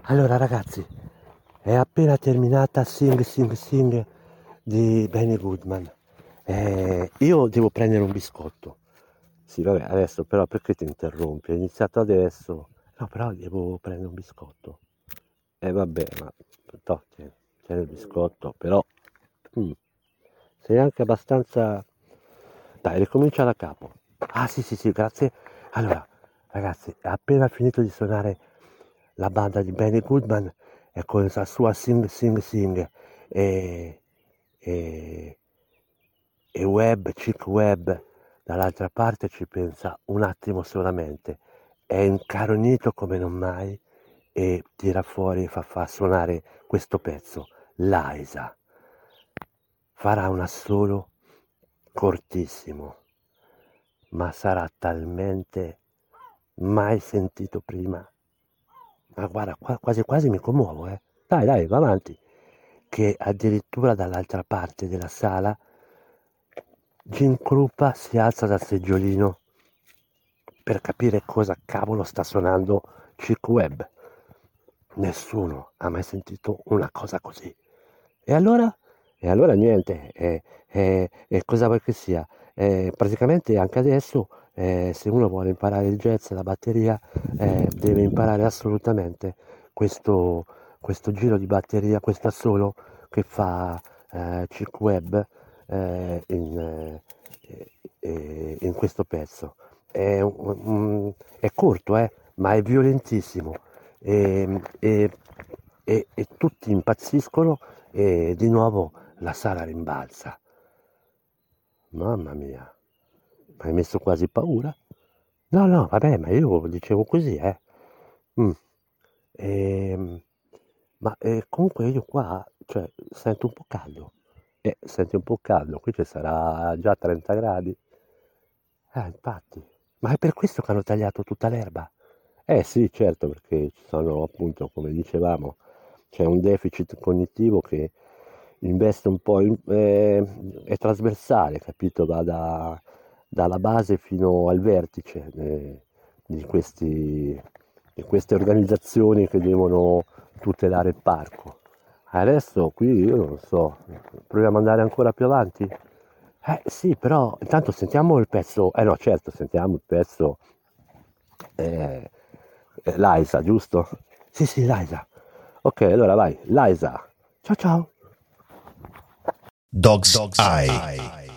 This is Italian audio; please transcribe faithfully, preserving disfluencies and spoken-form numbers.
Allora ragazzi, è appena terminata Sing Sing Sing di Benny Goodman. Eh, io devo prendere un biscotto. Sì, vabbè, adesso però perché ti interrompi? È iniziato adesso. No, però devo prendere un biscotto. E eh, vabbè, ma toh, tieni, tieni il biscotto, però mm, sei anche abbastanza. Dai, ricomincia da capo. Ah sì sì sì, grazie. Allora, ragazzi, è appena finito di suonare la banda di Benny Goodman e con la sua Sing Sing Sing e, e, e Webb, Chick Webb dall'altra parte ci pensa un attimo solamente. È incaronito come non mai e tira fuori e fa, fa suonare questo pezzo, Liza. Farà un assolo cortissimo, ma sarà talmente mai sentito prima. Ma guarda, qua- quasi quasi mi commuovo, eh. Dai, dai, va avanti. Che addirittura dall'altra parte della sala Jim Krupa si alza dal seggiolino per capire cosa cavolo sta suonando Chick Webb. Nessuno ha mai sentito una cosa così. E allora? E allora niente, e, e- e cosa vuoi che sia? Eh, praticamente anche adesso, eh, se uno vuole imparare il jazz, la batteria, eh, deve imparare assolutamente questo, questo giro di batteria, questo assolo che fa eh, Chick Webb eh, in, eh, eh, in questo pezzo. È, un- un- è corto, eh, ma è violentissimo e, e- e- e tutti impazziscono e di nuovo la sala rimbalza. Mamma mia, mi hai messo quasi paura? No, no, vabbè, ma io dicevo così, eh. Mm. Ehm, ma eh, comunque io qua, cioè, sento un po' caldo. Eh, senti un po' caldo, qui ci sarà già trenta gradi. Eh, infatti. Ma è per questo che hanno tagliato tutta l'erba? Eh sì, certo, perché ci sono appunto, come dicevamo, c'è un deficit cognitivo che investe un po', in- eh, è trasversale, capito? Va da- dalla base fino al vertice eh, di questi, di queste organizzazioni che devono tutelare il parco. Adesso qui io non so, proviamo ad andare ancora più avanti? Eh sì, però intanto sentiamo il pezzo, eh no certo, sentiamo il pezzo eh, eh, Liza, giusto? Sì, sì, Liza. Ok, allora vai, Liza. Ciao ciao. Dog's Eye.